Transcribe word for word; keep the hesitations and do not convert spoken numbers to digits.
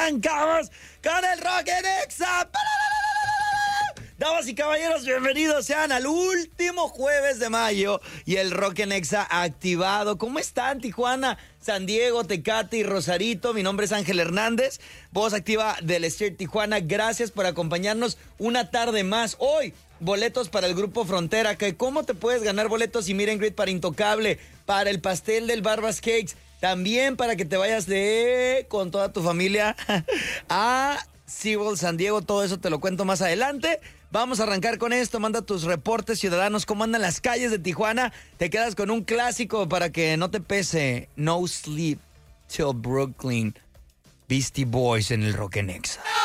arrancamos con el Rock en Exa. Damas y caballeros, bienvenidos sean al último jueves de mayo y el Rock en Exa activado. ¿Cómo están, Tijuana, San Diego, Tecate y Rosarito? Mi nombre es Ángel Hernández, voz activa del Stier Tijuana. Gracias por acompañarnos una tarde más. Hoy, boletos para el Grupo Frontera. Que ¿Cómo te puedes ganar boletos y meet and greet para Intocable, para el pastel del Barbas Cakes? También para que te vayas de con toda tu familia a SeaWorld San Diego. Todo eso te lo cuento más adelante. Vamos a arrancar con esto. Manda tus reportes ciudadanos. ¿Cómo andan las calles de Tijuana? Te quedas con un clásico para que no te pese. No Sleep Till Brooklyn. Beastie Boys en el Rock en Exa.